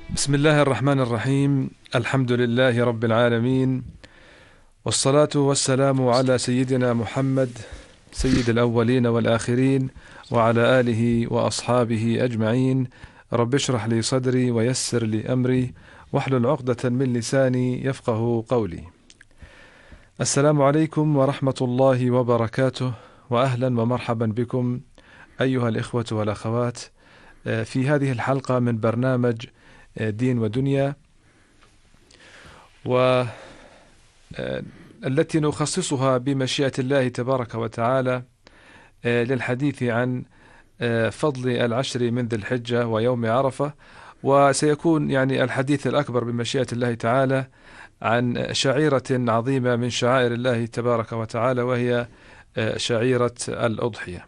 بسم الله الرحمن الرحيم. الحمد لله رب العالمين، والصلاة والسلام على سيدنا محمد سيد الأولين والآخرين، وعلى آله وأصحابه أجمعين. رب اشرح لي صدري ويسر لي أمري واحلل عقدة من لساني يفقه قولي. السلام عليكم ورحمة الله وبركاته، وأهلا ومرحبا بكم أيها الإخوة والأخوات في هذه الحلقة من برنامج دين ودنيا، والتي نخصصها بمشيئة الله تبارك وتعالى للحديث عن فضل العشر من ذي الحجة ويوم عرفة. وسيكون الحديث الأكبر بمشيئة الله تعالى عن شعيرة عظيمة من شعائر الله تبارك وتعالى، وهي شعيرة الأضحية.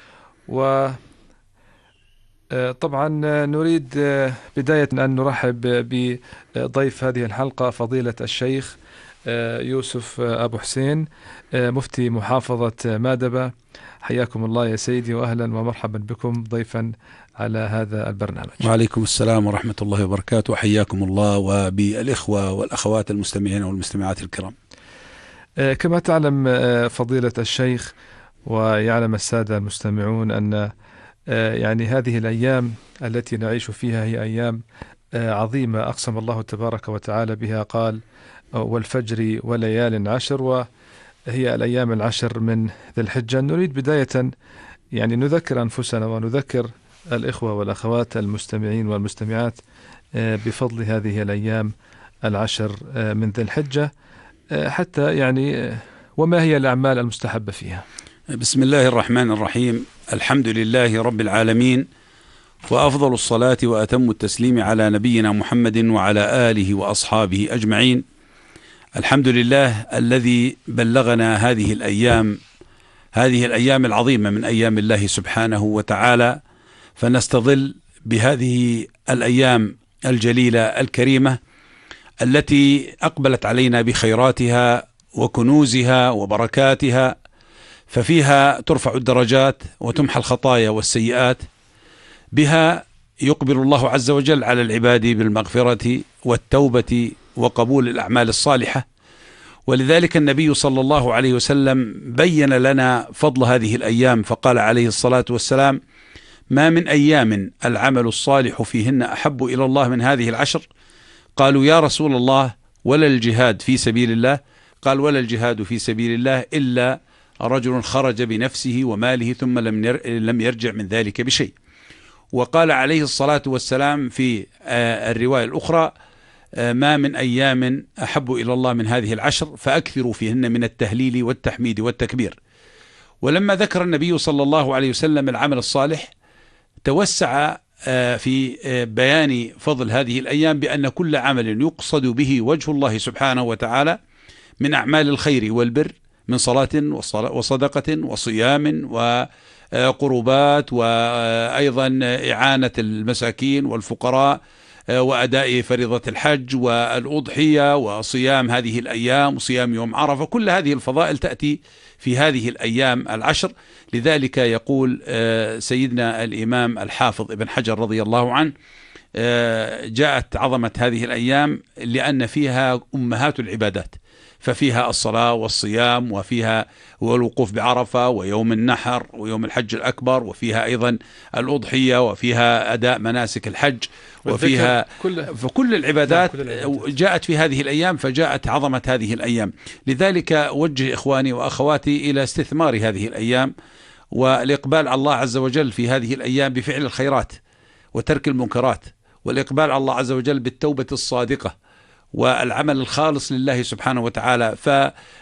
طبعا نريد بداية أن نرحب بضيف هذه الحلقة فضيلة الشيخ يوسف أبو حسين، مفتي محافظة مادبة. حياكم الله يا سيدي، وأهلا ومرحبا بكم ضيفا على هذا البرنامج. وعليكم السلام ورحمة الله وبركاته، حياكم الله وبالإخوة والأخوات المستمعين والمستمعات الكرام. كما تعلم فضيلة الشيخ، ويعلم السادة المستمعون، أن هذه الأيام التي نعيش فيها هي أيام عظيمة أقسم الله تبارك وتعالى بها، قال: والفجر وليال عشر، وهي الأيام العشر من ذي الحجة. نريد بداية نذكر أنفسنا ونذكر الإخوة والأخوات المستمعين والمستمعات بفضل هذه الأيام العشر من ذي الحجة، حتى وما هي الأعمال المستحبة فيها. بسم الله الرحمن الرحيم. الحمد لله رب العالمين، وأفضل الصلاة وأتم التسليم على نبينا محمد وعلى آله وأصحابه أجمعين. الحمد لله الذي بلغنا هذه الأيام العظيمة من أيام الله سبحانه وتعالى، فنستظل بهذه الأيام الجليلة الكريمة التي أقبلت علينا بخيراتها وكنوزها وبركاتها، ففيها ترفع الدرجات وتمحى الخطايا والسيئات. بها يقبل الله عز وجل على العباد بالمغفرة والتوبة وقبول الأعمال الصالحة. ولذلك النبي صلى الله عليه وسلم بين لنا فضل هذه الأيام، فقال عليه الصلاة والسلام: ما من أيام العمل الصالح فيهن أحب إلى الله من هذه العشر. قالوا: يا رسول الله، ولا الجهاد في سبيل الله؟ قال: ولا الجهاد في سبيل الله إلا رجل خرج بنفسه وماله ثم لم يرجع من ذلك بشيء. وقال عليه الصلاة والسلام في الرواية الأخرى: ما من أيام أحب إلى الله من هذه العشر، فأكثروا فيهن من التهليل والتحميد والتكبير. ولما ذكر النبي صلى الله عليه وسلم العمل الصالح، توسع في بيان فضل هذه الأيام بأن كل عمل يقصد به وجه الله سبحانه وتعالى من أعمال الخير والبر، من صلاة وصدقة وصيام وقربات، وأيضا إعانة المساكين والفقراء، وأداء فريضة الحج والأضحية وصيام هذه الأيام وصيام يوم عرفة. كل هذه الفضائل تأتي في هذه الأيام العشر. لذلك يقول سيدنا الإمام الحافظ ابن حجر رضي الله عنه: جاءت عظمة هذه الأيام لأن فيها أمهات العبادات، ففيها الصلاة والصيام، وفيها الوقوف بعرفة ويوم النحر ويوم الحج الأكبر، وفيها أيضا الأضحية، وفيها أداء مناسك الحج، وفيها فكل العبادات جاءت في هذه الأيام، فجاءت عظمة هذه الأيام. لذلك وجه إخواني وأخواتي إلى استثمار هذه الأيام والإقبال على الله عز وجل في هذه الأيام بفعل الخيرات وترك المنكرات، والإقبال على الله عز وجل بالتوبة الصادقة والعمل الخالص لله سبحانه وتعالى.